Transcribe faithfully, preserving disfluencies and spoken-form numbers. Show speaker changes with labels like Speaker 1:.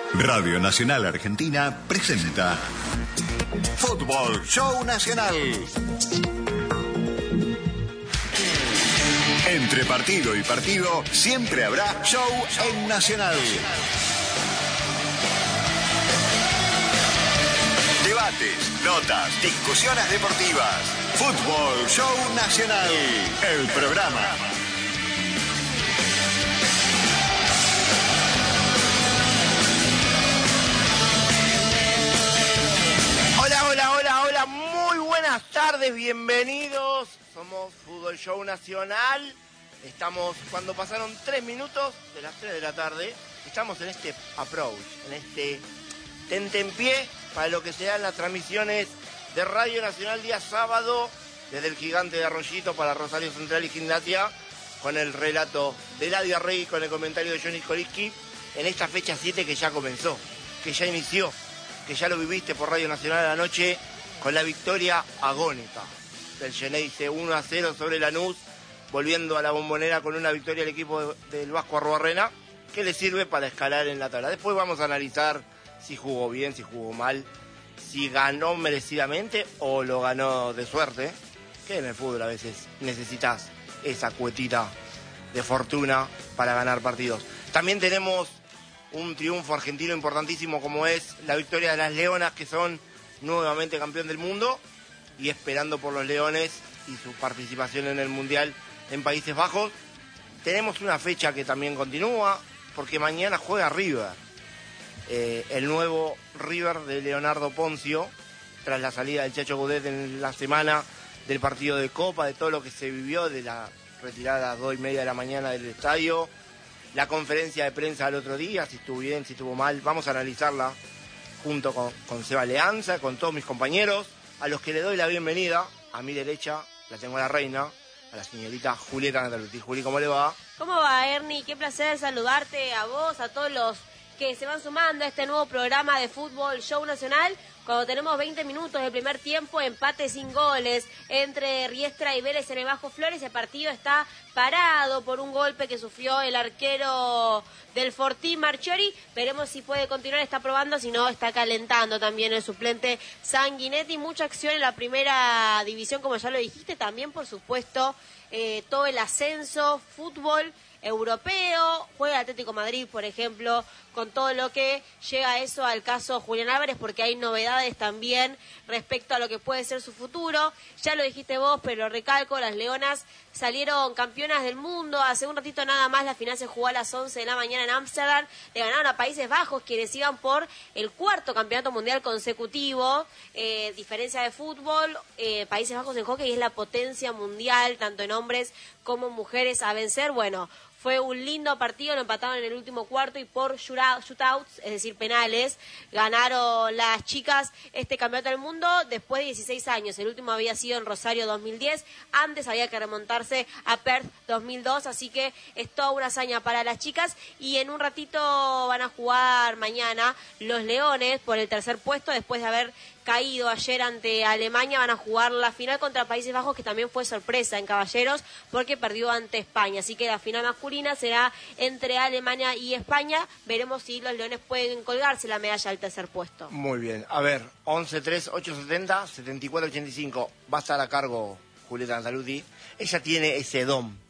Speaker 1: Radio Nacional Argentina presenta Fútbol Show Nacional. Entre partido y partido siempre habrá show en Nacional. Debates, notas, discusiones deportivas. Fútbol Show Nacional, el programa.
Speaker 2: Hola, hola, hola, hola, muy buenas tardes, bienvenidos. Somos Fútbol Show Nacional. Estamos, cuando pasaron tres minutos de las tres de la tarde, estamos en este approach, en este tentempié para lo que serán las transmisiones de Radio Nacional día sábado, desde el Gigante de Arroyito para Rosario Central y Gimnasia, con el relato de Eladio Arregui, con el comentario de Johnny Koliski, en esta fecha siete que ya comenzó, que ya inició, que ya lo viviste por Radio Nacional a la noche, con la victoria agónica del Geneise uno a cero sobre Lanús, volviendo a la Bombonera con una victoria del equipo del Vasco Arruabarrena, que le sirve para escalar en la tabla. Después vamos a analizar si jugó bien, si jugó mal, si ganó merecidamente o lo ganó de suerte, que en el fútbol a veces necesitas esa cuetita de fortuna para ganar partidos. También tenemos un triunfo argentino importantísimo como es la victoria de las Leonas, que son nuevamente campeón del mundo, y esperando por los Leones y su participación en el Mundial en Países Bajos. Tenemos una fecha que también continúa, porque mañana juega River, eh, el nuevo River de Leonardo Poncio, tras la salida del Chacho Coudet en la semana del partido de Copa, de todo lo que se vivió, de la retirada a las dos y media de la mañana del estadio, la conferencia de prensa del otro día, si estuvo bien, si estuvo mal. Vamos a analizarla junto con, con Seba Leanza, con todos mis compañeros, a los que le doy la bienvenida. A mi derecha la tengo a la reina, a la señorita Julieta Nataluti. Juli, ¿cómo le va?
Speaker 3: ¿Cómo va, Ernie? Qué placer saludarte a vos, a todos los que se van sumando a este nuevo programa de Fútbol Show Nacional, cuando tenemos veinte minutos del primer tiempo, empate sin goles entre Riestra y Vélez en el Bajo Flores. El partido está parado por un golpe que sufrió el arquero del Fortín, Marchiori. Veremos si puede continuar, está probando, si no está calentando también el suplente Sanguinetti. Mucha acción en la primera división, como ya lo dijiste, también por supuesto eh, todo el ascenso, fútbol europeo, juega Atlético Madrid, por ejemplo, con todo lo que llega a eso al caso Julián Álvarez, porque hay novedades también respecto a lo que puede ser su futuro. Ya lo dijiste vos, pero lo recalco, las Leonas salieron campeonas del mundo. Hace un ratito nada más la final se jugó a las once de la mañana en Ámsterdam. Le ganaron a Países Bajos, quienes iban por el cuarto campeonato mundial consecutivo. Eh, diferencia de fútbol, eh, Países Bajos en hockey es la potencia mundial, tanto en hombres como mujeres a vencer. Bueno, fue un lindo partido, lo empataron en el último cuarto y por shootouts, es decir, penales, ganaron las chicas este campeonato del mundo después de dieciséis años. El último había sido en Rosario dos mil diez, antes había que remontarse a Perth dos mil dos, así que es toda una hazaña para las chicas. Y en un ratito van a jugar mañana los Leones por el tercer puesto, después de haber caído ayer ante Alemania. Van a jugar la final contra Países Bajos, que también fue sorpresa en caballeros porque perdió ante España, así que la final masculina será entre Alemania y España. Veremos si los Leones pueden colgarse la medalla al tercer puesto.
Speaker 2: Muy bien, a ver, once tres ocho setenta setenta y cuatro ochenta y cinco, va a estar a cargo Julieta Nataluti. Ella tiene ese don